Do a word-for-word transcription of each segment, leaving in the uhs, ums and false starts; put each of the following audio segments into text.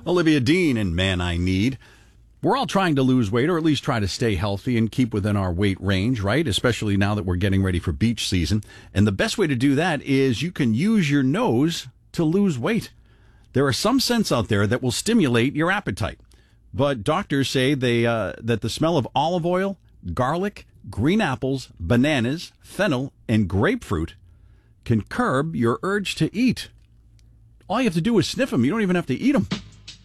Olivia Dean and Man I Need. We're all trying to lose weight, or at least try to stay healthy and keep within our weight range, right? Especially now that we're getting ready for beach season. And the best way to do that is you can use your nose to lose weight. There are some scents out there that will stimulate your appetite. But doctors say they uh, that the smell of olive oil, garlic, green apples, bananas, fennel, and grapefruit can curb your urge to eat. All you have to do is sniff them. You don't even have to eat them.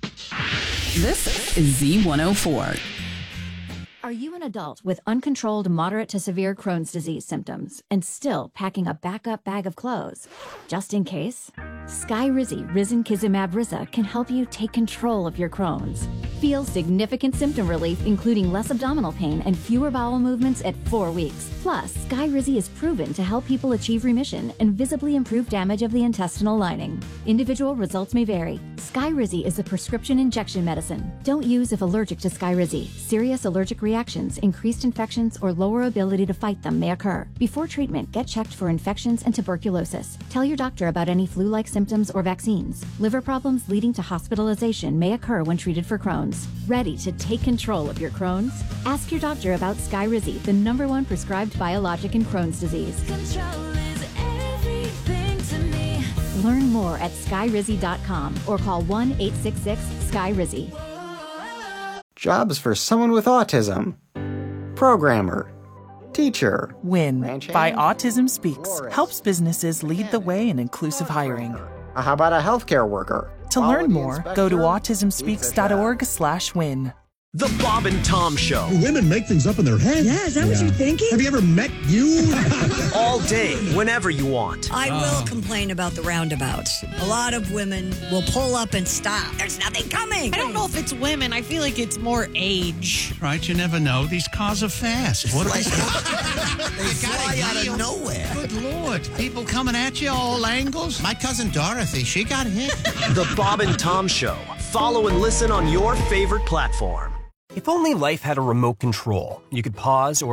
This is Z one oh four. Are you an adult with uncontrolled moderate to severe Crohn's disease symptoms and still packing a backup bag of clothes? Just in case, Skyrizi Risankizumab Riza can help you take control of your Crohn's. Feel significant symptom relief, including less abdominal pain and fewer bowel movements at four weeks. Plus, Skyrizi is proven to help people achieve remission and visibly improve damage of the intestinal lining. Individual results may vary. Skyrizi is a prescription injection medicine. Don't use if allergic to Skyrizi. Serious allergic reactions, increased infections, or lower ability to fight them may occur. Before treatment, get checked for infections and tuberculosis. Tell your doctor about any flu-like symptoms or vaccines. Liver problems leading to hospitalization may occur when treated for Crohn's. Ready to take control of your Crohn's? Ask your doctor about Skyrizi, the number one prescribed biologic in Crohn's disease. Control is everything to me. Learn more at skyrizi dot com or call one eight six six Skyrizi. Jobs for someone with autism. Programmer. Teacher. WIN Ranch by hand, Autism Speaks florist, helps businesses lead the way in inclusive hiring. Uh, How about a healthcare worker? To Quality learn more, go to inspector, autism speaks dot org slash win. The Bob and Tom Show. Women make things up in their head. Yeah, is that what you're thinking? Have you ever met you? All day, whenever you want. I will complain about the roundabouts. A lot of women will pull up and stop. There's nothing coming. I don't know if it's women. I feel like it's more age. Right, you never know. These cars are fast. What Like, they they fly out of nowhere. Good Lord. People coming at you all angles. My cousin Dorothy, she got hit. The Bob and Tom Show. Follow and listen on your favorite platform. If only life had a remote control, you could pause or